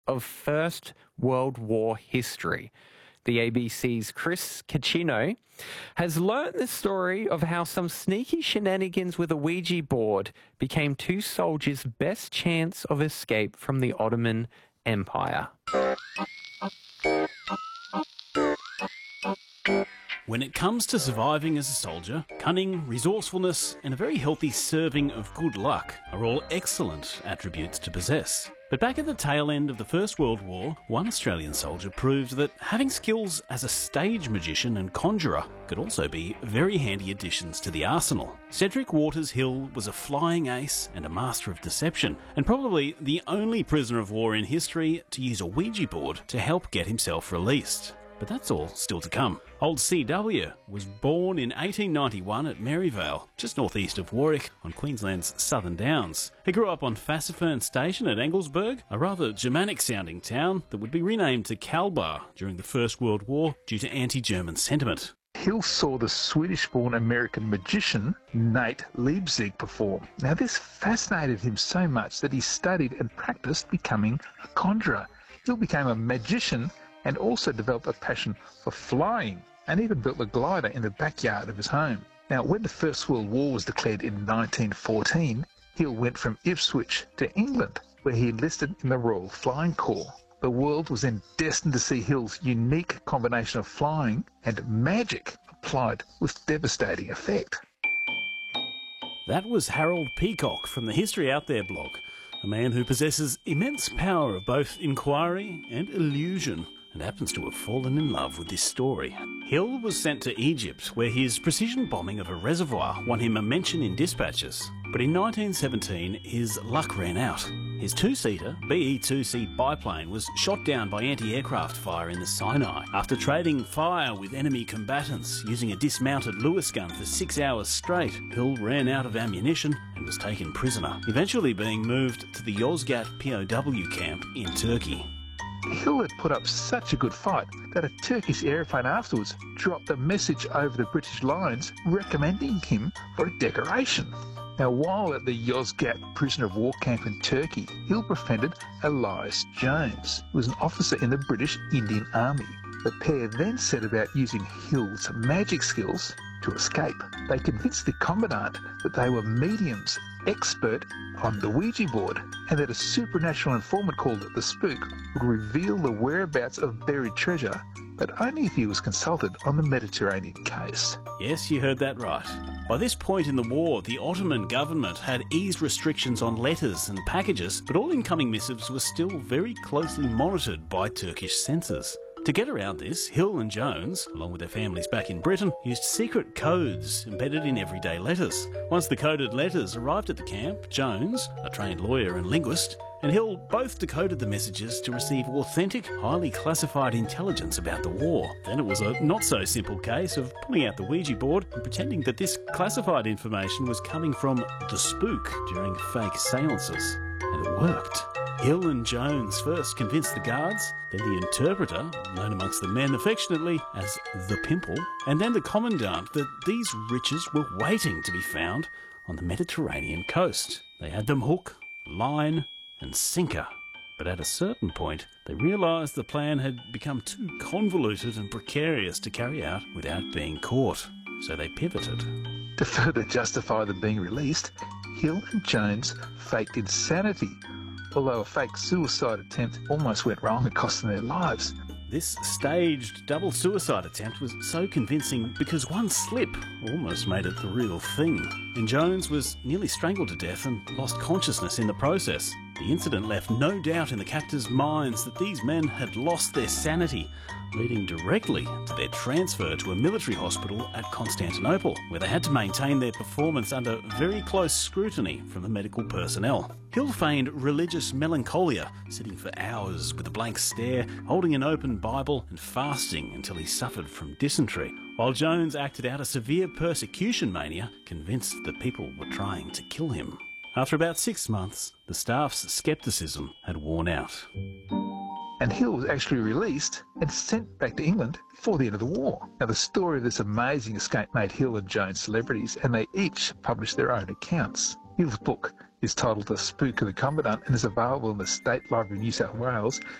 of First World War history. The ABC's Chris Cacchino has learnt the story of how some sneaky shenanigans with a Ouija board became two soldiers' best chance of escape from the Ottoman Empire. When it comes to surviving as a soldier, cunning, resourcefulness, and a very healthy serving of good luck are all excellent attributes to possess. But back at the tail end of the First World War, one Australian soldier proved that having skills as a stage magician and conjurer could also be very handy additions to the arsenal. Cedric Waters Hill was a flying ace and a master of deception, and probably the only prisoner of war in history to use a Ouija board to help get himself released. But that's all still to come. Old CW was born in 1891 at Maryvale, just northeast of Warwick, on Queensland's Southern Downs. He grew up on Fassifern Station at Anglesburg, a rather Germanic-sounding town that would be renamed to Kalbar during the First World War due to anti-German sentiment. Hill saw the Swedish-born American magician Nate Leipzig perform. Now, this fascinated him so much that he studied and practiced becoming a conjurer. Hill became a magician and also developed a passion for flying, and even built a glider in the backyard of his home. Now, when the First World War was declared in 1914, Hill went from Ipswich to England, where he enlisted in the Royal Flying Corps. The world was then destined to see Hill's unique combination of flying and magic applied with devastating effect. That was Harold Peacock from the History Out There blog, a man who possesses immense power of both inquiry and illusion, and happens to have fallen in love with this story. Hill was sent to Egypt, where his precision bombing of a reservoir won him a mention in dispatches. But in 1917, his luck ran out. His two-seater BE-2C biplane was shot down by anti-aircraft fire in the Sinai. After trading fire with enemy combatants using a dismounted Lewis gun for 6 hours straight, Hill ran out of ammunition and was taken prisoner, eventually being moved to the Yozgat POW camp in Turkey. Hill had put up such a good fight that a Turkish aeroplane afterwards dropped a message over the British lines recommending him for a decoration. Now, while at the Yozgat prisoner of war camp in Turkey, Hill befriended Elias Jones, who was an officer in the British Indian Army. The pair then set about using Hill's magic skills to escape. They convinced the commandant that they were mediums expert on the Ouija board, and that a supernatural informant called the Spook would reveal the whereabouts of buried treasure, but only if he was consulted on the Mediterranean case. Yes, you heard that right. By this point in the war, the Ottoman government had eased restrictions on letters and packages, but all incoming missives were still very closely monitored by Turkish censors. To get around this, Hill and Jones, along with their families back in Britain, used secret codes embedded in everyday letters. Once the coded letters arrived at the camp, Jones, a trained lawyer and linguist, and Hill both decoded the messages to receive authentic, highly classified intelligence about the war. Then it was a not-so-simple case of pulling out the Ouija board and pretending that this classified information was coming from the Spook during fake seances. And it worked. Hill and Jones first convinced the guards, then the interpreter, known amongst the men affectionately as the Pimple, and then the commandant that these riches were waiting to be found on the Mediterranean coast. They had them hook, line and sinker. But at a certain point, they realised the plan had become too convoluted and precarious to carry out without being caught. So they pivoted. To further justify them being released, Hill and Jones faked insanity, although a fake suicide attempt almost went wrong and cost them their lives. This staged double suicide attempt was so convincing because one slip almost made it the real thing. And Jones was nearly strangled to death and lost consciousness in the process. The incident left no doubt in the captors' minds that these men had lost their sanity, leading directly to their transfer to a military hospital at Constantinople, where they had to maintain their performance under very close scrutiny from the medical personnel. Hill feigned religious melancholia, sitting for hours with a blank stare, holding an open Bible and fasting until he suffered from dysentery, while Jones acted out a severe persecution mania, convinced that people were trying to kill him. After about 6 months, the staff's scepticism had worn out. And Hill was actually released and sent back to England before the end of the war. Now, the story of this amazing escape made Hill and Jones celebrities, and they each published their own accounts. Hill's book is titled The Spook of the Commandant and is available in the State Library of New South Wales